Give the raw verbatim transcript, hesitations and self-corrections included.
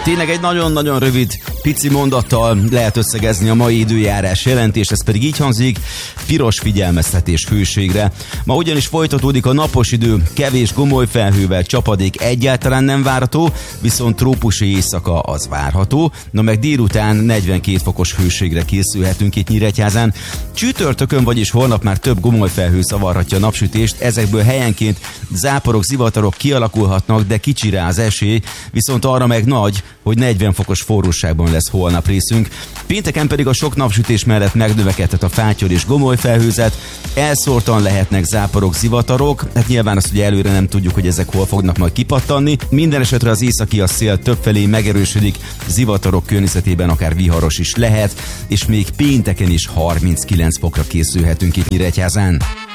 Tényleg egy nagyon-nagyon rövid, pici mondattal lehet összegezni a mai időjárás jelentést, ez pedig így hangzik: piros figyelmeztetés hőségre. Ma ugyanis folytatódik a napos idő, kevés gomolyfelhővel, csapadék egyáltalán nem várható, viszont trópusi éjszaka az várható, na meg délután negyvenkét fokos hőségre készülhetünk itt Nyíregyházán. Csütörtökön, vagyis holnap már több gomolyfelhő szavarhatja a napsütést, ezekből helyenként záporok, zivatarok kialakulhatnak, de kicsi rá az esély, viszont arra meg nagy, hogy negyven fokos forróságban lesz holnap részünk. Pénteken pedig a sok napsütés mellett megnövekedhet a fáttyol és gomolyfelhőzet, elszórtan lehetnek záporok, zivatarok, hát nyilván azt ugye előre nem tudjuk, hogy ezek hol fognak majd kipattanni. Minden esetre az északi a szél többfelé megerősödik, zivatarok környezetében akár viharos is lehet, és még pénteken is harminckilenc fokra készülhetünk itt Nyíregyházán.